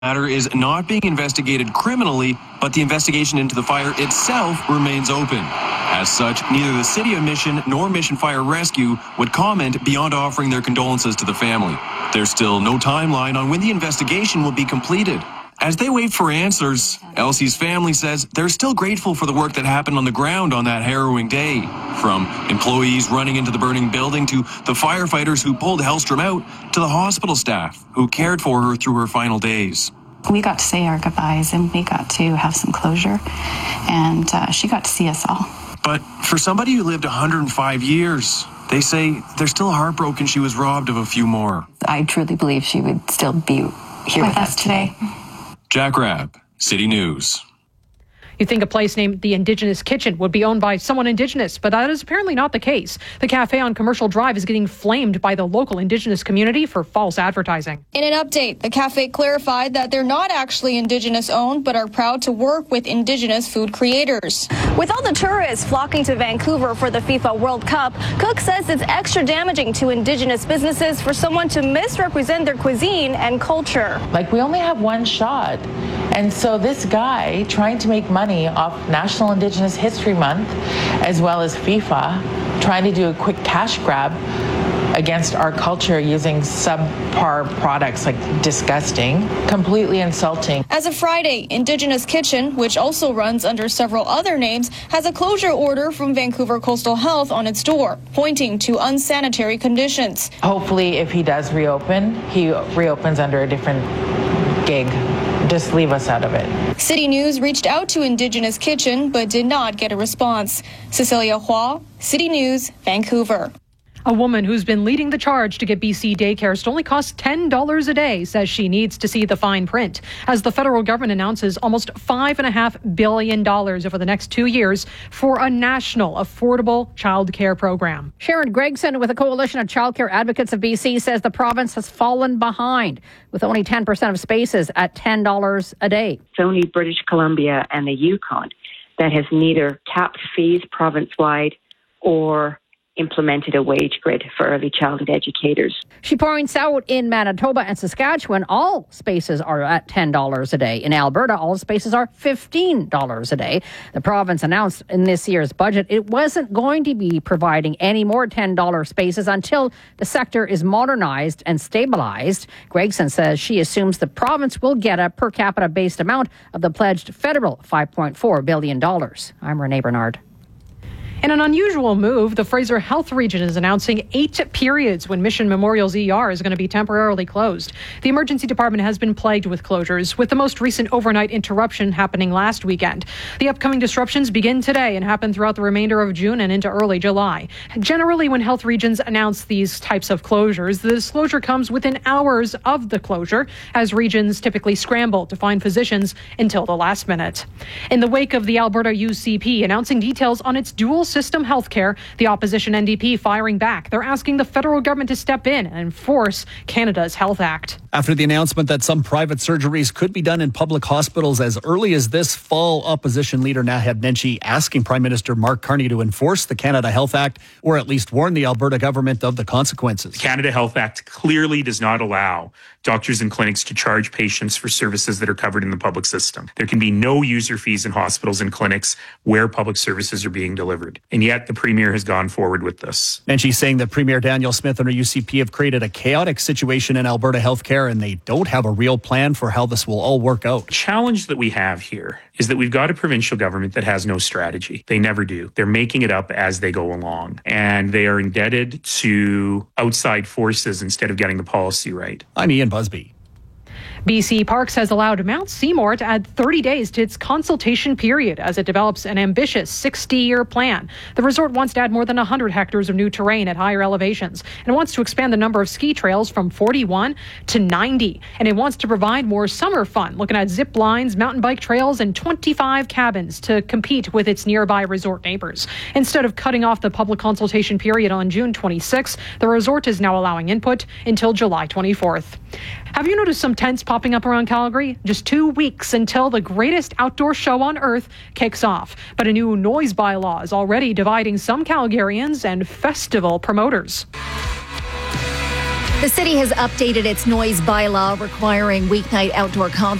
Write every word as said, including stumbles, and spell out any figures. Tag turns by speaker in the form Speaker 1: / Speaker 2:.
Speaker 1: matter is not being investigated criminally, but the investigation into the fire itself remains open. As such, neither the City of Mission nor Mission Fire Rescue would comment beyond offering their condolences to the family. There's still no timeline on when the investigation will be completed. As they wait for answers, Elsie's family says they're still grateful for the work that happened on the ground on that harrowing day. From employees running into the burning building to the firefighters who pulled Hellstrom out to the hospital staff who cared for her through her final days.
Speaker 2: We got to say our goodbyes and we got to have some closure, and uh, she got to see us all.
Speaker 1: But for somebody who lived one hundred five years, they say they're still heartbroken she was robbed of a few more.
Speaker 2: I truly believe she would still be here with, with us today. today.
Speaker 1: Jack Rabb, City News.
Speaker 3: You'd think a place named the Indigenous Kitchen would be owned by someone Indigenous, but that is apparently not the case. The cafe on Commercial Drive is getting flamed by the local Indigenous community for false advertising.
Speaker 4: In an update, the cafe clarified that they're not actually Indigenous owned, but are proud to work with Indigenous food creators.
Speaker 5: With all the tourists flocking to Vancouver for the FIFA World Cup, Cook says it's extra damaging to Indigenous businesses for someone to misrepresent their cuisine and culture.
Speaker 6: Like, we only have one shot. And so this guy trying to make money off National Indigenous History Month, as well as FIFA, trying to do a quick cash grab against our culture using subpar products, like disgusting, completely insulting.
Speaker 4: As of Friday, Indigenous Kitchen, which also runs under several other names, has a closure order from Vancouver Coastal Health on its door, pointing to unsanitary conditions.
Speaker 6: Hopefully, if he does reopen, he reopens under a different gig. Just leave us out of it.
Speaker 4: City News reached out to Indigenous Kitchen, but did not get a response. Cecilia Hua, City News, Vancouver.
Speaker 3: A woman who's been leading the charge to get B C daycares to only cost ten dollars a day says she needs to see the fine print as the federal government announces almost five point five billion dollars over the next two years for a national affordable child care program.
Speaker 7: Sharon Gregson with the Coalition of Childcare Advocates of B C says the province has fallen behind with only ten percent of spaces at ten dollars a day.
Speaker 8: It's only British Columbia and the Yukon that has neither capped fees province-wide or implemented a wage grid for early childhood educators.
Speaker 7: She points out in Manitoba and Saskatchewan, all spaces are at ten dollars a day. In Alberta, all spaces are fifteen dollars a day. The province announced in this year's budget it wasn't going to be providing any more ten dollars spaces until the sector is modernized and stabilized. Gregson says she assumes the province will get a per capita based amount of the pledged federal five point four billion dollars. I'm Renee Bernard.
Speaker 3: In an unusual move, the Fraser Health Region is announcing eight periods when Mission Memorial's E R is going to be temporarily closed. The emergency department has been plagued with closures, with the most recent overnight interruption happening last weekend. The upcoming disruptions begin today and happen throughout the remainder of June and into early July. Generally, when health regions announce these types of closures, the disclosure comes within hours of the closure, as regions typically scramble to find physicians until the last minute. In the wake of the Alberta U C P announcing details on its dual system healthcare, the opposition N D P firing back. They're asking the federal government to step in and enforce Canada's Health Act.
Speaker 9: After the announcement that some private surgeries could be done in public hospitals as early as this fall, opposition leader Naheed Nenshi asking Prime Minister Mark Carney to enforce the Canada Health Act or at least warn the Alberta government of the consequences.
Speaker 10: The Canada Health Act clearly does not allow doctors and clinics to charge patients for services that are covered in the public system. There can be no user fees in hospitals and clinics where public services are being delivered. And yet the Premier has gone forward with this.
Speaker 9: And she's saying that Premier Danielle Smith and her U C P have created a chaotic situation in Alberta healthcare and they don't have a real plan for how this will all work out.
Speaker 10: The challenge that we have here is that we've got a provincial government that has no strategy. They never do. They're making it up as they go along. And they are indebted to outside forces instead of getting the policy right.
Speaker 9: I'm Ian Busby.
Speaker 3: B C Parks has allowed Mount Seymour to add thirty days to its consultation period as it develops an ambitious sixty-year plan. The resort wants to add more than one hundred hectares of new terrain at higher elevations and wants to expand the number of ski trails from forty-one to ninety. And it wants to provide more summer fun, looking at zip lines, mountain bike trails, and twenty-five cabins to compete with its nearby resort neighbors. Instead of cutting off the public consultation period on June twenty-sixth, the resort is now allowing input until July twenty-fourth. Have you noticed some tents popping up around Calgary? Just two weeks until the greatest outdoor show on earth kicks off. But a new noise bylaw is already dividing some Calgarians and festival promoters.
Speaker 11: The city has updated its noise bylaw requiring weeknight outdoor concerts